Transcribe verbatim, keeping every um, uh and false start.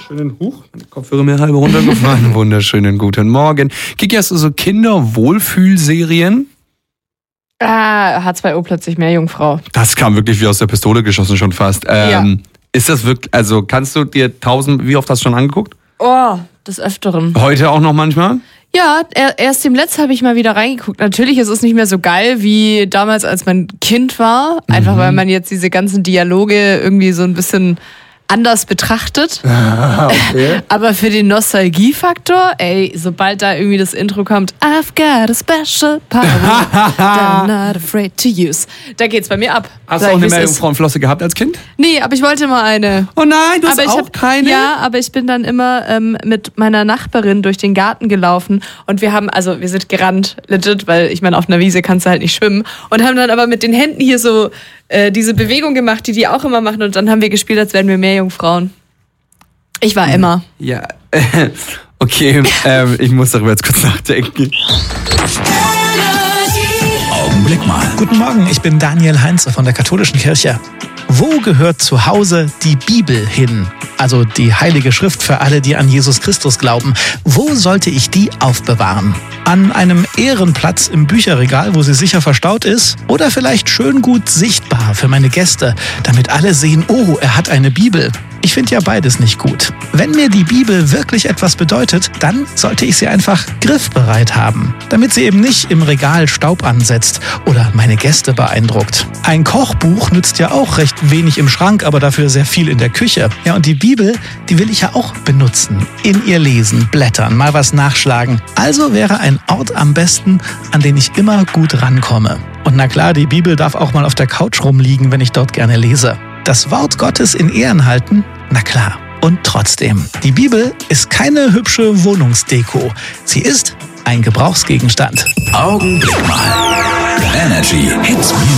wunderschönen, huch, meine Kopfhörer mir halb runtergefallen. Wunderschönen guten Morgen. Kiki, hast du so Kinder-Wohlfühlserien? Ah, H zwei O plötzlich Meerjungfrau. Das kam wirklich wie aus der Pistole geschossen schon fast. Ähm, ja. Ist das wirklich, also kannst du dir tausend, wie oft hast du schon angeguckt? Oh, des Öfteren. Heute auch noch manchmal? Ja, erst im Letzten habe ich mal wieder reingeguckt. Natürlich ist es nicht mehr so geil wie damals, als man Kind war. Einfach mhm. weil man jetzt diese ganzen Dialoge irgendwie so ein bisschen anders betrachtet. Ah, okay. Aber für den Nostalgiefaktor, ey, sobald da irgendwie das Intro kommt, I've got a special power that I'm not afraid to use. Da geht's bei mir ab. Hast du auch eine Meerjungfrauenflosse gehabt als Kind? Nee, aber ich wollte mal eine. Oh nein, du hast aber ich auch hab, keine? Ja, aber ich bin dann immer ähm, mit meiner Nachbarin durch den Garten gelaufen und wir haben, also wir sind gerannt, legit, weil ich meine, auf einer Wiese kannst du halt nicht schwimmen und haben dann aber mit den Händen hier so äh, diese Bewegung gemacht, die die auch immer machen und dann haben wir gespielt, als wären wir Meerjungfrauen. Ich war Emma. Ja, okay, ähm, ich muss darüber jetzt kurz nachdenken. Augenblick mal. Guten Morgen, ich bin Daniel Heinze von der Katholischen Kirche. Wo gehört zu Hause die Bibel hin? Also die Heilige Schrift für alle, die an Jesus Christus glauben. Wo sollte ich die aufbewahren? An einem Ehrenplatz im Bücherregal, wo sie sicher verstaut ist? Oder vielleicht schön gut sichtbar für meine Gäste, damit alle sehen, oh, er hat eine Bibel. Ich finde ja beides nicht gut. Wenn mir die Bibel wirklich etwas bedeutet, dann sollte ich sie einfach griffbereit haben, damit sie eben nicht im Regal Staub ansetzt oder meine Gäste beeindruckt. Ein Kochbuch nützt ja auch recht wenig im Schrank, aber dafür sehr viel in der Küche. Ja, und die Bibel, die will ich ja auch benutzen. In ihr lesen, blättern, mal was nachschlagen. Also wäre ein Ort am besten, an den ich immer gut rankomme. Und na klar, die Bibel darf auch mal auf der Couch rumliegen, wenn ich dort gerne lese. Das Wort Gottes in Ehren halten? Na klar. Und trotzdem, die Bibel ist keine hübsche Wohnungsdeko. Sie ist ein Gebrauchsgegenstand. Augenblick mal. Energy Hits Music.